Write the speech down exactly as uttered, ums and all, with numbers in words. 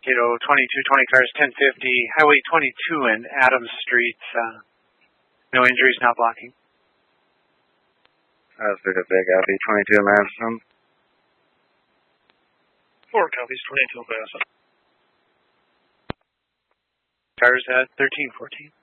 Mankato, twenty-two twenty cars, ten fifty, Highway twenty-two and Adams Street. Uh, no injuries, not blocking. That's a big Abbey, twenty-two Madison. Four copies, twenty-two Madison. Cars at thirteen fourteen.